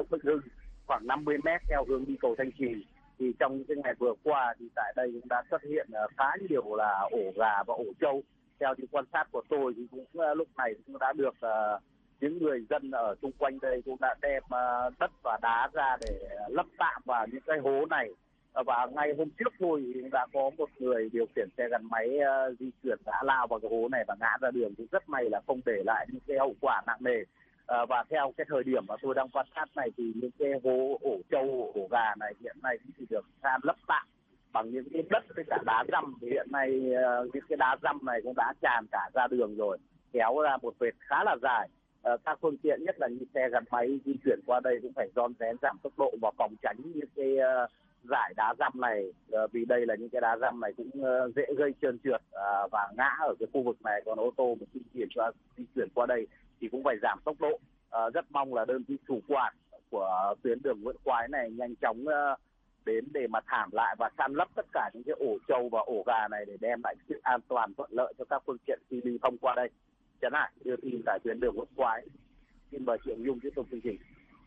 Bình Hưng khoảng 50 mét theo hướng đi cầu Thanh Trì. Thì trong những cái ngày vừa qua thì tại đây cũng đã xuất hiện khá nhiều là ổ gà và ổ trâu. Theo những quan sát của tôi thì cũng lúc này cũng đã được những người dân ở xung quanh đây cũng đã đem đất và đá ra để lấp tạm vào những cái hố này. Và ngay hôm trước thôi thì đã có một người điều khiển xe gắn máy di chuyển đã lao vào cái hố này và ngã ra đường, thì rất may là không để lại những cái hậu quả nặng nề. Và theo cái thời điểm mà tôi đang quan sát này thì những cái hố ổ trâu, ổ gà này hiện nay thì được san lấp tạm bằng những cái đất với cả đá dăm. Thì hiện nay những cái đá dăm này cũng đã tràn cả ra đường rồi, kéo ra một vệt khá là dài. Các phương tiện nhất là những xe gắn máy di chuyển qua đây cũng phải rón rén giảm tốc độ và phòng tránh những cái dải đá dăm này, vì đây là những cái đá dăm này cũng dễ gây trơn trượt và ngã ở cái khu vực này. Còn ô tô mà di chuyển qua đây thì cũng phải giảm tốc độ. Rất mong là đơn vị chủ quản của tuyến đường Nguyễn Khoái này nhanh chóng đến để mà thảm lại và san lấp tất cả những cái ổ trâu và ổ gà này để đem lại sự an toàn thuận lợi cho các phương tiện khi lưu thông qua đây. Trấn Hải đưa tin tại tuyến đường Nguyễn Khoái. Xin mời chị Nhung tiếp tục chương trình.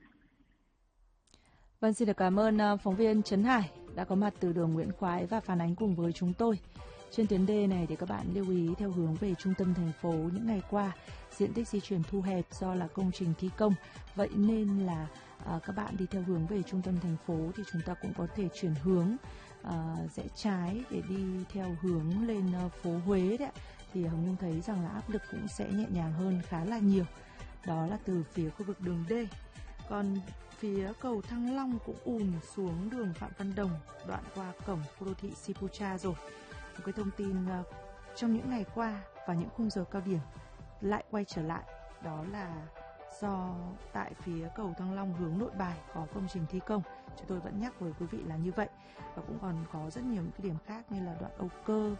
Vâng, xin được cảm ơn phóng viên Trấn Hải đã có mặt từ đường Nguyễn Khoái và phản ánh cùng với chúng tôi. Trên tuyến đê này thì các bạn lưu ý theo hướng về trung tâm thành phố những ngày qua, diện tích di chuyển thu hẹp do là công trình thi công. Vậy nên là các bạn đi theo hướng về trung tâm thành phố thì chúng ta cũng có thể chuyển hướng rẽ trái để đi theo hướng lên phố Huế đấy. Thì Hồng Nhung thấy rằng là áp lực cũng sẽ nhẹ nhàng hơn khá là nhiều. Đó là từ phía khu vực đường D. Còn phía cầu Thăng Long cũng ùn xuống đường Phạm Văn Đồng, đoạn qua cổng khu đô thị Sipucha rồi. Một cái thông tin trong những ngày qua và những khung giờ cao điểm lại quay trở lại, đó là do tại phía cầu Thăng Long hướng Nội Bài có công trình thi công. Chúng tôi vẫn nhắc với quý vị là như vậy. Và cũng còn có rất nhiều những cái điểm khác như là đoạn Âu Cơ,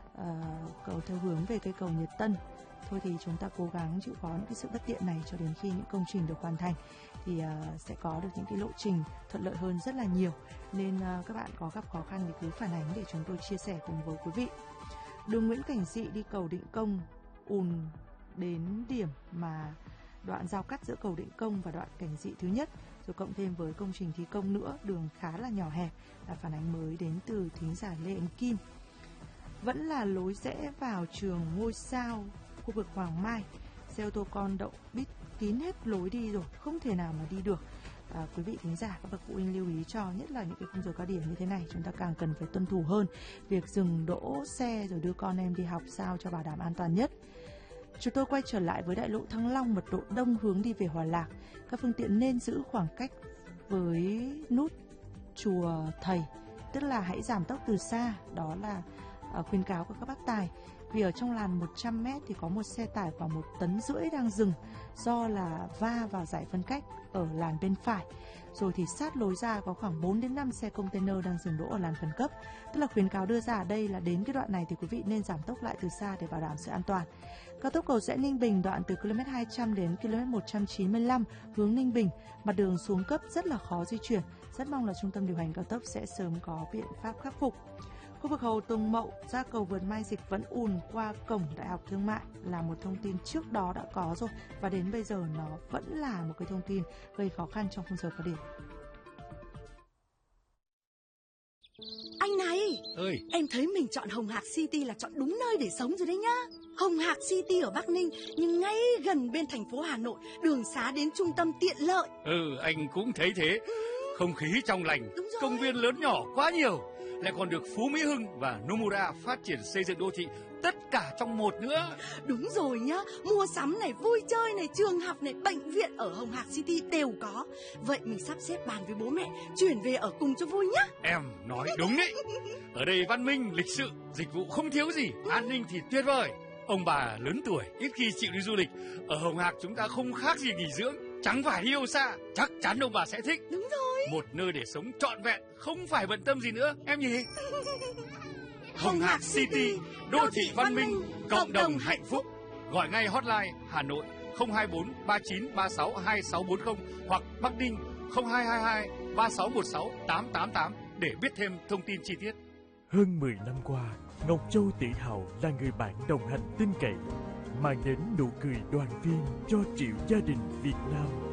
cầu theo hướng về cây cầu Nhật Tân. Thôi thì chúng ta cố gắng chịu khó những cái sự bất tiện này cho đến khi những công trình được hoàn thành thì sẽ có được những cái lộ trình thuận lợi hơn rất là nhiều. Nên các bạn có gặp khó khăn thì cứ phản ánh để chúng tôi chia sẻ cùng với quý vị. Đường Nguyễn Cảnh Dị đi cầu Định Công ùn đến điểm mà đoạn giao cắt giữa cầu Định Công và đoạn Cảnh Dị thứ nhất, rồi cộng thêm với công trình thi công nữa, đường khá là nhỏ hẹp, là phản ánh mới đến từ thính giả Lê Ánh Kim. Vẫn là lối rẽ vào trường Ngôi Sao, khu vực Hoàng Mai, xe ô tô con đậu bít kín hết lối đi rồi, không thể nào mà đi được. Quý vị thính giả, các bậc phụ huynh lưu ý cho, nhất là những cái khung giờ cao điểm như thế này, chúng ta càng cần phải tuân thủ hơn việc dừng đỗ xe rồi đưa con em đi học sao cho bảo đảm an toàn nhất. Chúng tôi quay trở lại với đại lộ Thăng Long, mật độ đông hướng đi về Hòa Lạc. Các phương tiện nên giữ khoảng cách với nút chùa Thầy, tức là hãy giảm tốc từ xa, đó là khuyến cáo của các bác tài. Vì ở trong làn 100m thì có một xe tải khoảng 1,5 tấn đang dừng do là va vào giải phân cách ở làn bên phải. Rồi thì sát lối ra có khoảng 4 đến 5 xe container đang dừng đỗ ở làn khẩn cấp. Tức là khuyến cáo đưa ra ở đây là đến cái đoạn này thì quý vị nên giảm tốc lại từ xa để bảo đảm sự an toàn. Cao tốc cầu Rẽ Ninh Bình đoạn từ km 200 đến km 195 hướng Ninh Bình, mặt đường xuống cấp rất là khó di chuyển. Rất mong là trung tâm điều hành cao tốc sẽ sớm có biện pháp khắc phục. Khu vực Hồ Tùng Mậu ra cầu Vượt Mai Dịch vẫn ùn qua cổng Đại học Thương mại là một thông tin trước đó đã có rồi, và đến bây giờ nó vẫn là một cái thông tin gây khó khăn trong khung giờ cao điểm. Anh này, em thấy mình chọn Hồng Hạc City là chọn đúng nơi để sống rồi đấy nhá. Hồng Hạc City ở Bắc Ninh nhưng ngay gần bên thành phố Hà Nội, đường xá đến trung tâm tiện lợi. Anh cũng thấy thế. Không khí trong lành, công viên lớn nhỏ quá nhiều, lại còn được Phú Mỹ Hưng và Nomura phát triển xây dựng đô thị, tất cả trong một nữa. Đúng rồi nhá, mua sắm này, vui chơi này, trường học này, bệnh viện ở Hồng Hạc City đều có. Vậy mình sắp xếp bàn với bố mẹ chuyển về ở cùng cho vui nhá. Em nói đúng đấy. Ở đây văn minh, lịch sự, dịch vụ không thiếu gì, an ninh thì tuyệt vời. Ông bà lớn tuổi ít khi chịu đi du lịch, ở Hồng Hạc chúng ta không khác gì nghỉ dưỡng, chẳng phải đi đâu xa. Chắc chắn ông bà sẽ thích. Đúng rồi. Một nơi để sống trọn vẹn, không phải bận tâm gì nữa, em nhỉ? Hồng Hạc City, đô thị văn minh, cộng đồng hạnh phúc. Gọi ngay hotline Hà Nội 024 39 36 2640 hoặc Bắc Ninh 0222 3616 888 để biết thêm thông tin chi tiết. Hơn 10 năm qua, Ngọc Châu tự hào là người bạn đồng hành tin cậy, mang đến nụ cười đoàn viên cho triệu gia đình Việt Nam.